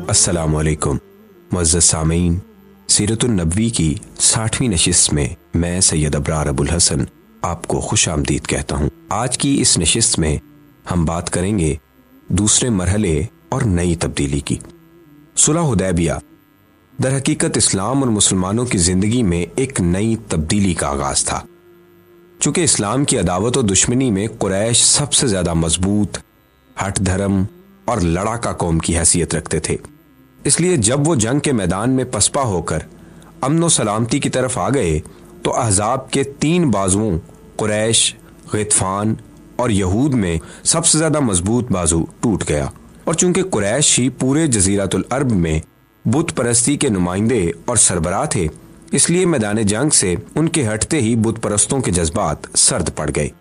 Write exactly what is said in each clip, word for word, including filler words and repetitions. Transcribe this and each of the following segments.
السلام علیکم معزز سامعین، سیرت النبوی کی ساٹھویں نشست میں میں سید ابرار ابو الحسن آپ کو خوش آمدید کہتا ہوں۔ آج کی اس نشست میں ہم بات کریں گے دوسرے مرحلے اور نئی تبدیلی کی۔ صلح حدیبیہ در حقیقت اسلام اور مسلمانوں کی زندگی میں ایک نئی تبدیلی کا آغاز تھا۔ چونکہ اسلام کی عداوت و دشمنی میں قریش سب سے زیادہ مضبوط، ہٹ دھرم اور لڑاکا قوم کی حیثیت رکھتے تھے، اس لیے جب وہ جنگ کے میدان میں پسپا ہو کر امن و سلامتی کی طرف آ گئے تو احزاب کے تین بازوؤں قریش، غطفان اور یہود میں سب سے زیادہ مضبوط بازو ٹوٹ گیا، اور چونکہ قریش ہی پورے جزیرۃ العرب میں بت پرستی کے نمائندے اور سربراہ تھے، اس لیے میدان جنگ سے ان کے ہٹتے ہی بت پرستوں کے جذبات سرد پڑ گئے۔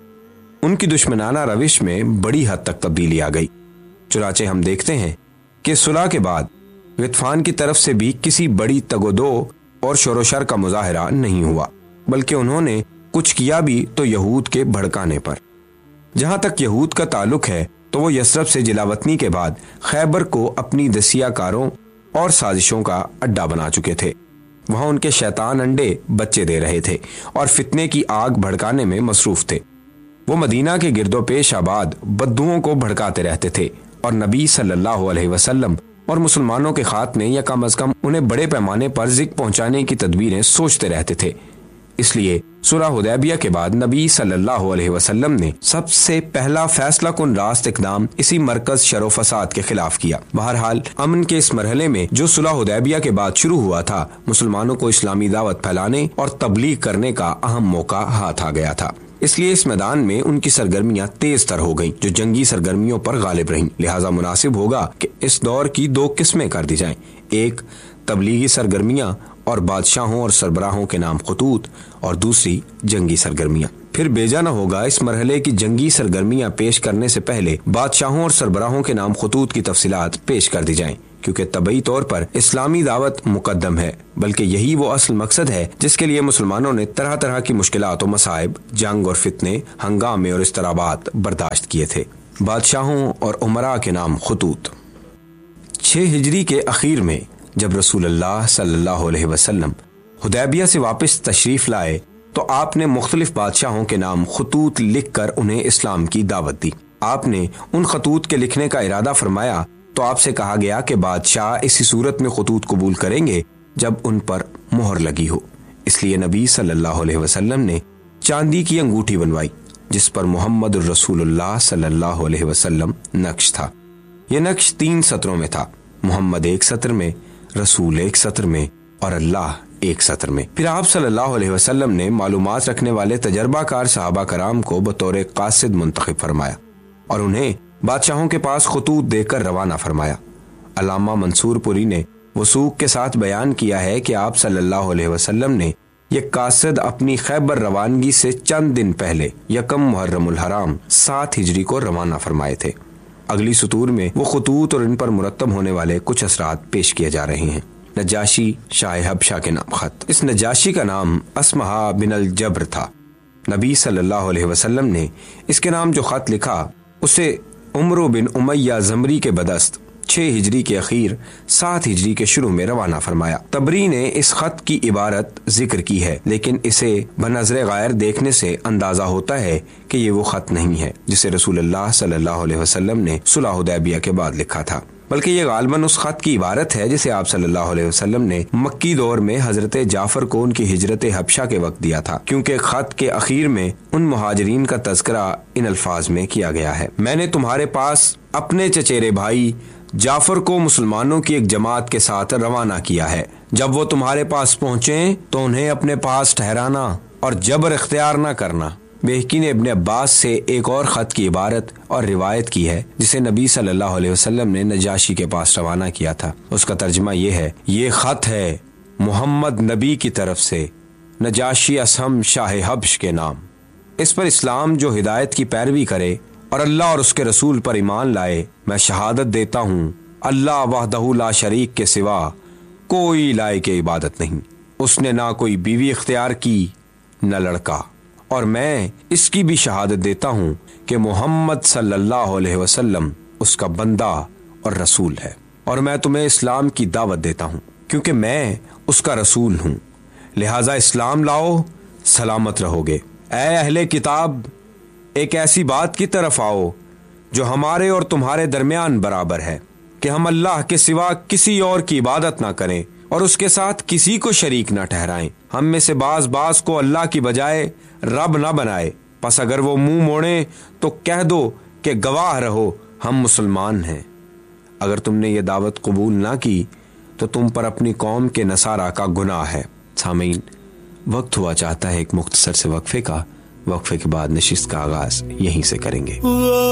ان کی دشمنانہ روش میں بڑی حد تک تبدیلی آ گئی۔ چنانچہ ہم دیکھتے ہیں کہ صلح کے بعد غطفان کی طرف سے بھی کسی بڑی تگ و دو اور شور و شر کا مظاہرہ نہیں ہوا، بلکہ انہوں نے کچھ کیا بھی تو یہود کے بھڑکانے پر۔ جہاں تک یہود کا تعلق ہے تو وہ یثرب سے جلاوطنی کے بعد خیبر کو اپنی دسیہ کاروں اور سازشوں کا اڈا بنا چکے تھے۔ وہاں ان کے شیطان انڈے بچے دے رہے تھے اور فتنے کی آگ بھڑکانے میں مصروف تھے۔ وہ مدینہ کے گرد و پیش آباد بدوؤں کو بھڑکاتے رہتے تھے اور نبی صلی اللہ علیہ وسلم اور مسلمانوں کے خاتمے یا کم از کم انہیں بڑے پیمانے پر ذکر پہنچانے کی تدبیریں سوچتے رہتے تھے۔ اس لیے صلح حدیبیہ کے بعد نبی صلی اللہ علیہ وسلم نے سب سے پہلا فیصلہ کن راست اقدام اسی مرکز شر و فساد کے خلاف کیا۔ بہرحال امن کے اس مرحلے میں جو صلح حدیبیہ کے بعد شروع ہوا تھا، مسلمانوں کو اسلامی دعوت پھیلانے اور تبلیغ کرنے کا اہم موقع ہاتھ آ گیا تھا۔ اس لیے اس میدان میں ان کی سرگرمیاں تیز تر ہو گئیں جو جنگی سرگرمیوں پر غالب رہیں۔ لہٰذا مناسب ہوگا کہ اس دور کی دو قسمیں کر دی جائیں، ایک تبلیغی سرگرمیاں اور بادشاہوں اور سربراہوں کے نام خطوط، اور دوسری جنگی سرگرمیاں۔ پھر بیجا نہ ہوگا اس مرحلے کی جنگی سرگرمیاں پیش کرنے سے پہلے بادشاہوں اور سربراہوں کے نام خطوط کی تفصیلات پیش کر دی جائیں، کیونکہ طبعی طور پر اسلامی دعوت مقدم ہے، بلکہ یہی وہ اصل مقصد ہے جس کے لیے مسلمانوں نے طرح طرح کی مشکلات و مصائب، جنگ اور فتنے، ہنگامے اور اضطرابات برداشت کیے تھے۔ بادشاہوں اور امراء کے نام خطوط۔ چھ ہجری کے اخیر میں جب رسول اللہ صلی اللہ علیہ وسلم حدیبیہ سے واپس تشریف لائے تو آپ نے مختلف بادشاہوں کے نام خطوط لکھ کر انہیں اسلام کی دعوت دی۔ آپ نے ان خطوط کے لکھنے کا ارادہ فرمایا تو آپ سے کہا گیا کہ بادشاہ اسی صورت میں خطوط قبول کریں گے جب ان پر مہر لگی ہو۔ اس لیے نبی صلی اللہ علیہ وسلم نے چاندی کی انگوٹھی بنوائی جس پر محمد الرسول اللہ صلی اللہ علیہ وسلم نقش تھا۔ یہ نقش تین سطروں میں تھا، محمد ایک سطر میں، رسول ایک سطر میں اور اللہ ایک سطر میں۔ پھر آپ صلی اللہ علیہ وسلم نے معلومات رکھنے والے تجربہ کار صحابہ کرام کو بطور قاصد منتخب فرمایا اور انہیں بادشاہوں کے پاس خطوط دے کر روانہ فرمایا۔ علامہ منصور پوری نے وثوق کے ساتھ بیان کیا ہے کہ آپ صلی اللہ علیہ وسلم نے یہ قاصد اپنی خیبر روانگی سے چند دن پہلے یکم محرم الحرام سات ہجری کو روانہ فرمائے تھے۔ اگلی سطور میں وہ خطوط اور ان پر مرتب ہونے والے کچھ اثرات پیش کیے جا رہے ہیں۔ نجاشی شاہ حبشہ کے نام خط۔ اس نجاشی کا نام اسمہا بن الجبر تھا۔ نبی صلی اللہ علیہ وسلم نے اس کے نام جو خط لکھا اسے عمرو بن امیہ زمری کے بدست چھ ہجری کے اخیر سات ہجری کے شروع میں روانہ فرمایا۔ طبری نے اس خط کی عبارت ذکر کی ہے، لیکن اسے بنظر غائر دیکھنے سے اندازہ ہوتا ہے کہ یہ وہ خط نہیں ہے جسے رسول اللہ صلی اللہ علیہ وسلم نے صلح حدیبیہ کے بعد لکھا تھا، بلکہ یہ غالباً اس خط کی عبارت ہے جسے آپ صلی اللہ علیہ وسلم نے مکی دور میں حضرت جعفر کو ان کی ہجرت حبشہ کے وقت دیا تھا، کیونکہ خط کے اخیر میں ان مہاجرین کا تذکرہ ان الفاظ میں کیا گیا ہے: میں نے تمہارے پاس اپنے چچیرے بھائی جعفر کو مسلمانوں کی ایک جماعت کے ساتھ روانہ کیا ہے۔ جب وہ تمہارے پاس پہنچیں تو انہیں اپنے پاس ٹھہرانا اور جبر اختیار نہ کرنا۔ بہقی نے ابن عباس سے ایک اور خط کی عبارت اور روایت کی ہے جسے نبی صلی اللہ علیہ وسلم نے نجاشی کے پاس روانہ کیا تھا۔ اس کا ترجمہ یہ ہے: یہ خط ہے محمد نبی کی طرف سے نجاشی اسہم شاہ حبش کے نام۔ اس پر اسلام جو ہدایت کی پیروی کرے اور اللہ اور اس کے رسول پر ایمان لائے، میں شہادت دیتا ہوں اللہ وحدہ لا شریک کے سوا کوئی لائق عبادت نہیں۔ اس نے نہ کوئی بیوی اختیار کی نہ لڑکا، اور میں اس کی بھی شہادت دیتا ہوں کہ محمد صلی اللہ علیہ وسلم اس کا بندہ اور رسول ہے۔ اور میں تمہیں اسلام کی دعوت دیتا ہوں کیونکہ میں اس کا رسول ہوں، لہٰذا اسلام لاؤ، سلامت رہو گے۔ اے اہل کتاب، ایک ایسی بات کی طرف آؤ جو ہمارے اور تمہارے درمیان برابر ہے کہ ہم اللہ کے سوا کسی اور کی عبادت نہ کریں اور اس کے ساتھ کسی کو شریک نہ ٹھہرائیں۔ ہم میں سے بعض بعض کو اللہ کی بجائے رب نہ بنائے، پس اگر وہ منہ موڑیں تو کہہ دو کہ گواہ رہو ہم مسلمان ہیں۔ اگر تم نے یہ دعوت قبول نہ کی تو تم پر اپنی قوم کے نصارہ کا گناہ ہے۔ سامعین، وقت ہوا چاہتا ہے ایک مختصر سے وقفے کا۔ وقفے کے بعد نشست کا آغاز یہیں سے کریں گے۔